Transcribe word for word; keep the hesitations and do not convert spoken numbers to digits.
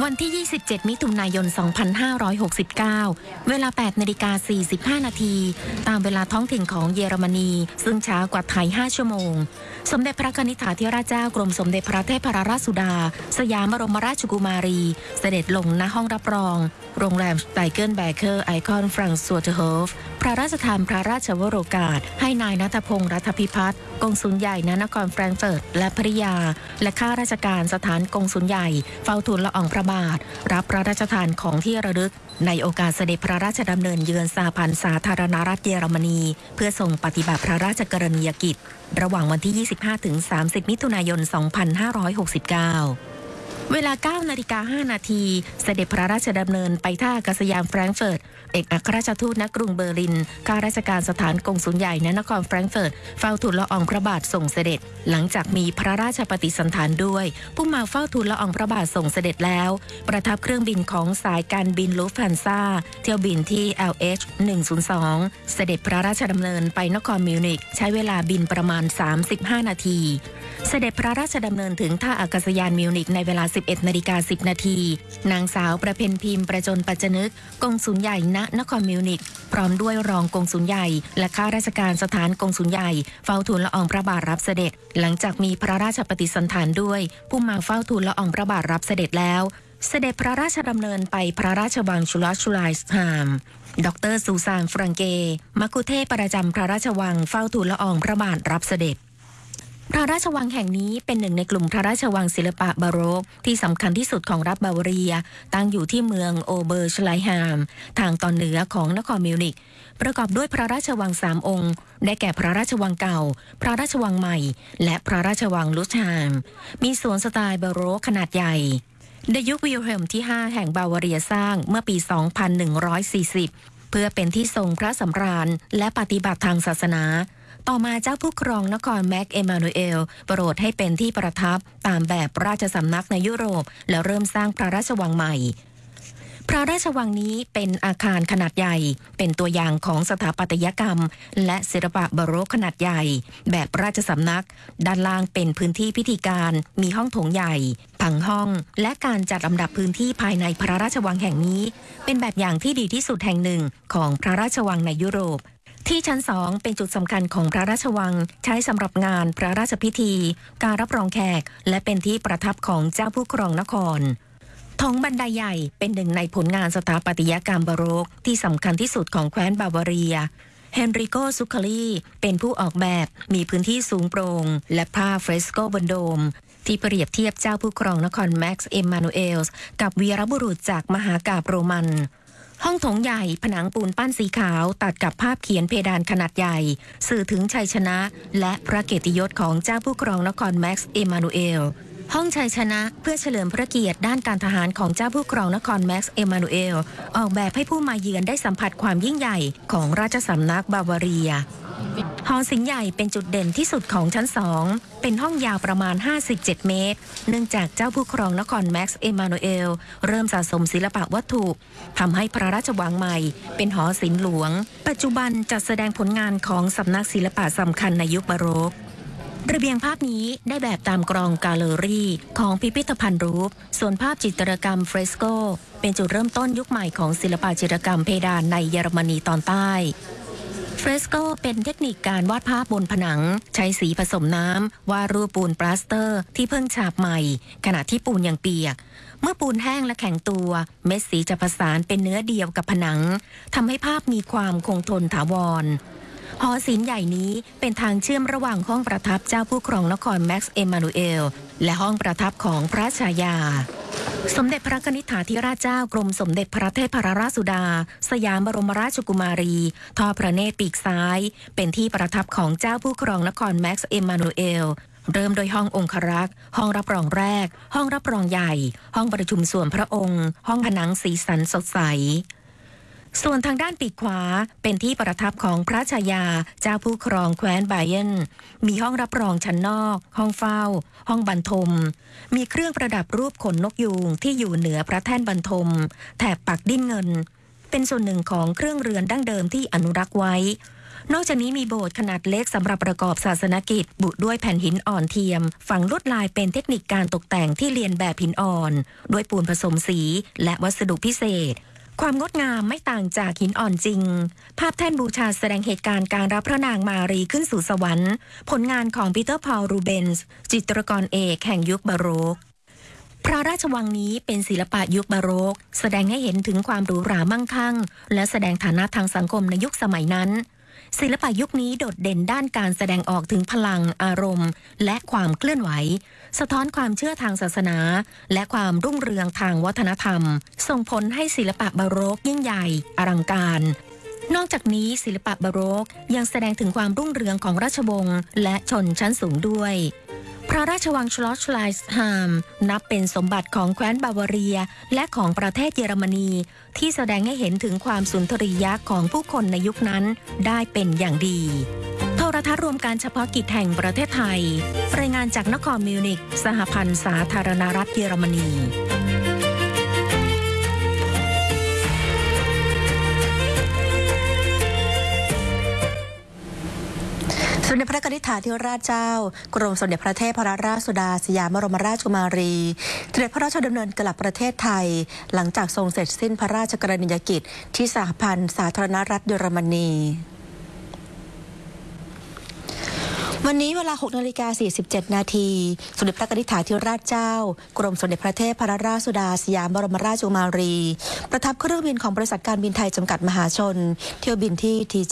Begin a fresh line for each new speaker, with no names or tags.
วันที่ ยี่สิบเจ็ด มิถุนายน สองพันห้าร้อยหกสิบเก้า เวลา แปดนาฬิกาสี่สิบห้า นาที ตามเวลาท้องถิ่นของเยอรมนี ซึ่งช้ากว่าไทย ห้า ชั่วโมง สมเด็จพระนิธิถาธิราชเจ้ากรมสมเด็จพระเทพรัตนราชสุดา สยามบรมราชกุมารี เสด็จลงณห้องรับรอง โรงแรมไตเกิลแบเกอร์ไอคอนฟรังก์ซัวเตอร์โฮฟ พระราชทานพระราชวโรกาส ให้นายณัฐพงษ์รัฐพิพัฒน์กงสุลใหญ่ณนครแฟรงก์เฟิร์ตและภริยา และข้าราชการสถานกงสุลใหญ่เฝ้าทูลละอองพระบาทรับพระราชทานของที่ระลึกในโอกาสเสด็จพระราชดำเนินเยือนสหพันธ์สาธารณรัฐเยอรมนีเพื่อทรงปฏิบัติพระราชกรณียกิจระหว่างวันที่ ยี่สิบห้าถึงสามสิบ มิถุนายน สองพันห้าร้อยหกสิบเก้า เวลา เก้านาฬิกาห้า นาทีเสด็จพระราชดำเนินไปท่าอากาศยานแฟรงก์เฟิร์ตเอกอัครราชทูตณกรุงเบอร์ลินข้าราชการสถานกงสุลใหญ่ณนครแฟรงก์เฟิร์ตเฝ้าทูลละอองพระบาทส่งเสด็จหลังจากมีพระราชปฏิสันถานด้วยผู้มาเฝ้าทูลละอองพระบาทส่งเสด็จแล้วประทับเครื่องบินของสายการบินลูฟต์แฮนซ่าเที่ยวบินที่ แอล เอช หนึ่งศูนย์สอง เสด็จพระราชดำเนินไปนครมิวนิกใช้เวลาบินประมาณสามสิบห้านาทีเสด็จพระราชดำเนินถึงท่าอากาศยานมิวนิกในเวลา สิบเอ็ดนาฬิกาสิบ นาทีนางสาวประเพณพิมพ์ประจนปัจจนึกกงสุลใหญ่ณนครมิวนิกพร้อมด้วยรองกงสุลใหญ่และข้าราชการสถานกงสุลใหญ่เฝ้าทูลละอองพระบาทรับเสด็จหลังจากมีพระราชปฏิสันถานด้วยผู้มาเฝ้าทูลละอองพระบาทรับเสด็จแล้วเสด็จพระราชดำเนินไปพระราชวังชุลชุไลส์ฮามดรซูซานฟรังเกมัคคุเทศก์ประจำพระราชวังเฝ้าทูลละอองพระบาทรับเสด็จพระราชวังแห่งนี้เป็นหนึ่งในกลุ่มพระราชวังศิลปะบาโรกที่สำคัญที่สุดของรัฐบาวาเรียตั้งอยู่ที่เมืองโอเบอร์ชไลฮามทางตอนเหนือของนครมิวนิกประกอบด้วยพระราชวังสามองค์ได้แก่พระราชวังเก่าพระราชวังใหม่และพระราชวังลุชฮามมีสวนสไตล์บาโรกขนาดใหญ่ในยุควิลเฮลมที่ห้าแห่งบาวาเรียสร้างเมื่อปี สองพันหนึ่งร้อยสี่สิบ เพื่อเป็นที่ทรงพระสำราญและปฏิบัติทางศาสนาต่อมาเจ้าผู้ครองนครแม็กเอมานูเอลโปรดให้เป็นที่ประทับตามแบบราชสำนักในยุโรปแล้วเริ่มสร้างพระราชวังใหม่พระราชวังนี้เป็นอาคารขนาดใหญ่เป็นตัวอย่างของสถาปัตยกรรมและศิลปะบาโรกขนาดใหญ่แบบราชสำนักด้านล่างเป็นพื้นที่พิธีการมีห้องโถงใหญ่ผังห้องและการจัดลำดับพื้นที่ภายในพระราชวังแห่งนี้เป็นแบบอย่างที่ดีที่สุดแห่งหนึ่งของพระราชวังในยุโรปที่ชั้นสองเป็นจุดสำคัญของพระราชวังใช้สำหรับงานพระราชพิธีการรับรองแขกและเป็นที่ประทับของเจ้าผู้ครองนครท้องบันไดใหญ่เป็นหนึ่งในผลงานสถาปัตยกรรมบาโรกที่สำคัญที่สุดของแคว้นบาวาเรียเฮนริโกซุคาลีเป็นผู้ออกแบบมีพื้นที่สูงโปร่งและผ้าเฟรสโกบนโดมที่เปรียบเทียบเจ้าผู้ครองนครแม็กซ์เอมมานูเอลส์กับวีรบุรุษจากมหากาพย์โรมันห้องโถงใหญ่ผนังปูนปั้นสีขาวตัดกับภาพเขียนเพดานขนาดใหญ่สื่อถึงชัยชนะและพระเกียรติยศของเจ้าผู้ครองนครแม็กซ์เอมมานูเอลห้องชัยชนะเพื่อเฉลิมพระเกียรติด้านการทหารของเจ้าผู้ครองนครแม็กซ์เอมมานูเอลออกแบบให้ผู้มาเยือนได้สัมผัสความยิ่งใหญ่ของราชสำนักบาวาเรียหอศิลป์ใหญ่เป็นจุดเด่นที่สุดของชั้นสองเป็นห้องยาวประมาณห้าสิบเจ็ดเมตรเนื่องจากเจ้าผู้ครองนครแม็กซ์เอมมานูเอลเริ่มสะสมศิลปะวัตถุทำให้พระราชวังใหม่เป็นหอศิลป์หลวงปัจจุบันจัดแสดงผลงานของสำนักศิลปะสำคัญในยุคบาโรกระเบียงภาพนี้ได้แบบตามกรองแกลเลอรี่ของพิพิธภัณฑ์รูฟส่วนภาพจิตรกรรมเฟรสโกเป็นจุดเริ่มต้นยุคใหม่ของศิลปะจิตรกรรมเพดานในเยอรมนีตอนใต้เฟรสโกเป็นเทคนิคการวาดภาพบนผนังใช้สีผสมน้ำวาดรูปปูนปลาสเตอร์ที่เพิ่งฉาบใหม่ขณะที่ปูนยังเปียกเมื่อปูนแห้งและแข็งตัวเม็ดสีจะผสานเป็นเนื้อเดียวกับผนังทำให้ภาพมีความคงทนถาวรหอศิลป์ใหญ่นี้เป็นทางเชื่อมระหว่างห้องประทับเจ้าผู้ครองนครแม็กซ์เอมมานูเอลและห้องประทับของพระชายาสมเด็จพระนิธิถาธิราชเจ้ากรมสมเด็จพระเทพรัตนราชสุดาสยามบรมราชกุมารีทอดพระเนตรปีกซ้ายเป็นที่ประทับของเจ้าผู้ครองนครแม็กซ์เอมมานูเอลเริ่มโดยห้ององครักษ์ห้องรับรองแรกห้องรับรองใหญ่ห้องประชุมส่วนพระองค์ห้องผนังสีสันสดใสส่วนทางด้านปีกขวาเป็นที่ประทับของพระชายาเจ้าผู้ครองแคว้นไบเยนมีห้องรับรองชั้นนอกห้องเฝ้าห้องบรรทมมีเครื่องประดับรูปขนนกยูงที่อยู่เหนือพระแท่นบรรทมแถบปักดิ้นเงินเป็นส่วนหนึ่งของเครื่องเรือนดั้งเดิมที่อนุรักษ์ไว้นอกจากนี้มีโบสถ์ขนาดเล็กสำหรับประกอบศาสนกิจบุด้วยแผ่นหินอ่อนเทียมฝังลวดลายเป็นเทคนิคการตกแต่งที่เรียนแบบหินอ่อนด้วยปูนผสมสีและวัสดุพิเศษความงดงามไม่ต่างจากหินอ่อนจริงภาพแท่นบูชาแสดงเหตุการณ์การรับพระนางมารีขึ้นสู่สวรรค์ผลงานของปีเตอร์พอลรูเบนส์จิตรกรเอกแห่งยุคบาโรกพระราชวังนี้เป็นศิลปะยุคบาโรกแสดงให้เห็นถึงความหรูหรามั่งคั่งและแสดงฐานะทางสังคมในยุคสมัยนั้นศิลปะยุคนี้โดดเด่นด้านการแสดงออกถึงพลังอารมณ์และความเคลื่อนไหวสะท้อนความเชื่อทางศาสนาและความรุ่งเรืองทางวัฒนธรรมส่งผลให้ศิลปะบาโรกยิ่งใหญ่อลังการนอกจากนี้ศิลปะบาโรกยังแสดงถึงความรุ่งเรืองของราชวงศ์และชนชั้นสูงด้วยพระราชวังชลอชไลส์ฮามนับเป็นสมบัติของแคว้นบาวาเรียและของประเทศเยอรมนีที่แสดงให้เห็นถึงความสุนทรียะของผู้คนในยุคนั้นได้เป็นอย่างดีโทรทัศน์รวมการเฉพาะกิจแห่งประเทศไทยรายงานจากนครมิวนิกสหพันธ์สาธารณรัฐเยอรมนี
สมเด็จพระนิธิธิราชเจ้ากรมสมเด็จพระเทพรัตนราชสุดาสยามบรมราชกุมารีเสด็จพระราชดำเนินกลับประเทศไทยหลังจากทรงเสร็จสิ้นพระราชกรณียกิจที่สหพันธ์สาธารณรัฐเยอรมนีวันนี้เวลา หกนาฬิกาสี่สิบเจ็ด นาทีสมเด็จพระนิธิธิราชเจ้ากรมสมเด็จพระเทพรัตนราชสุดาสยามบรมราชกุมารีประทับเครื่องบินของบริษัทการบินไทยจำกัดมหาชนเที่ยวบินที่ ที